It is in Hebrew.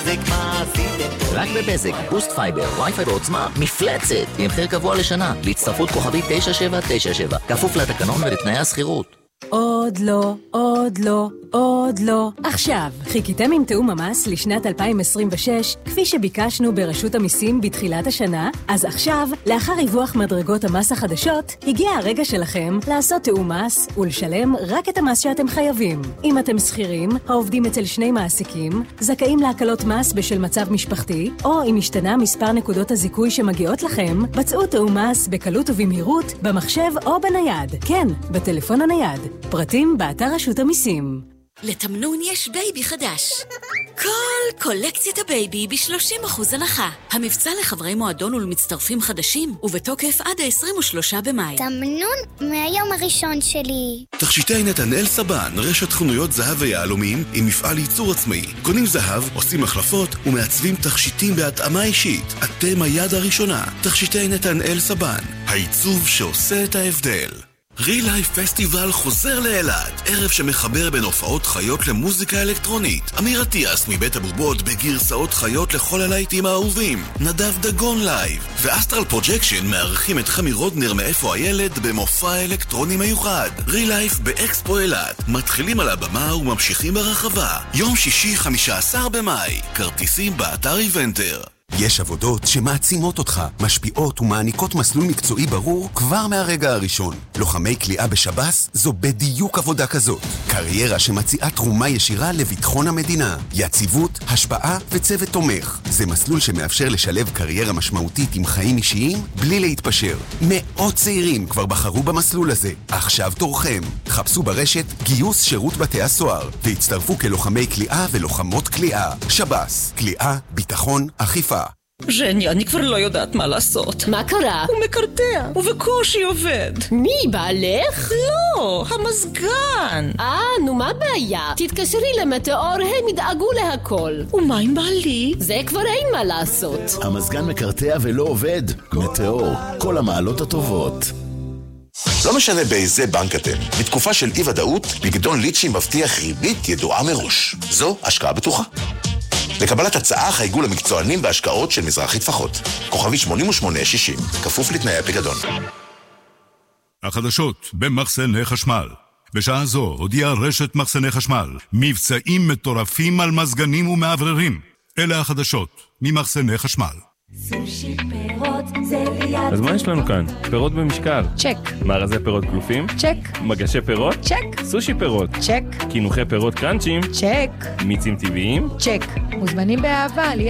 רק בבזק, בוסט פייבר, וי-פיי בעוצמה, מפלצת, עם מחיר קבוע לשנה, להצטרפות כוכבית 9797, כפוף לתקנון ולתנאי הסחירות. עוד לא, עוד לא, עוד לא. עכשיו, חיכיתם עם תאום המס לשנת 2026, כפי שביקשנו ברשות המיסים בתחילת השנה? אז עכשיו, לאחר ריווח מדרגות המס החדשות, הגיע הרגע שלכם לעשות תאום מס ולשלם רק את המס שאתם חייבים. אם אתם שכירים, העובדים אצל שני מעסיקים, זכאים להקלות מס בשל מצב משפחתי, או אם השתנה מספר נקודות הזיכוי שמגיעות לכם, בצעו תאום מס בקלות ובמהירות, במחשב או בנייד. כן, בטלפון הנייד. פרטים באתר רשות המיסים. לתמנון יש בייבי חדש. כל קולקציית הבייבי ב-30% הנחה. המבצע לחברי מועדון ולמצטרפים חדשים, ובתוקף עד ה-23 במאי. תמנון מהיום הראשון שלי. תכשיטי נתנאל סבן, רשת חנויות זהב ויהלומים עם מפעל ייצור עצמאי. קונים זהב, עושים מחלפות ומעצבים תכשיטים בהתאמה אישית. אתם היד הראשונה. תכשיטי נתנאל סבן, העיצוב שעושה את ההבדל. רילייף פסטיבל חוזר לאילת, ערב שמחבר בין הופעות חיות למוזיקה אלקטרונית. אמיר אטיאס מבית הבובות בגרסאות חיות לכל הלהיטים האהובים, נדב דגון לייב, ואסטרל פרוג'קשן מארחים את חמי רודנר מאיפה הילד במופע אלקטרוני מיוחד. רילייף באקספו אילת, מתחילים על הבמה וממשיכים ברחבה. יום שישי 15 במאי, כרטיסים באתר איבנטר. יש עבודות שמעצימות אותך, משפיעות ומעניקות מסלול מקצועי ברור כבר מהרגע הראשון. לוחמי כליאה בשב"ס זו בדיוק עבודה כזאת. קריירה שמציעה תרומה ישירה לביטחון המדינה. יציבות, השפעה וצוות תומך. זה מסלול שמאפשר לשלב קריירה משמעותית עם חיים אישיים בלי להתפשר. מאות צעירים כבר בחרו במסלול הזה. עכשיו תורכם. חפשו ברשת גיוס שירות בתי הסוהר והצטרפו כלוחמי כליאה ולוחמות כליאה. שב"ס, כליאה, ביטחון, אכיפה. ז'ני, אני כבר לא יודעת מה לעשות. מה קרה? הוא מקרטע, ובקושי עובד. מי, בעלך? לא, המזגן. נו מה הבעיה? תתקשרי למטאור, הם ידאגו להכל. ומה עם בעלי? זה כבר אין מה לעשות. המזגן מקרטע ולא עובד. מטאור, כל המעלות הטובות. לא משנה באיזה בנק אתם, בתקופה של אי-ודאות, פיקדון ליצ'י מבטיח ריבית ידועה מראש. זו השקעה בטוחה. לקבלת הצעה חייגו למקצוענים בהשקעות של מזרחי טפחות. כוכבי 8860, כפוף לתנאי הפיקדון. החדשות במחסני חשמל. בשעה זו הודיעה רשת מחסני חשמל מבצעים מטורפים על מזגנים ומעבררים. אלה החדשות ממחסני חשמל. סושי פירות זה ליד. אז מה יש לנו כאן? פירות במשקל. צ'ק. מארזי פירות גלופים? צ'ק. מגשי פירות? צ'ק. סושי פירות? צ'ק. קינוחי פירות קרנצ'ים? צ'ק. מיצים טבעיים? צ'ק. מוזמנים באהבה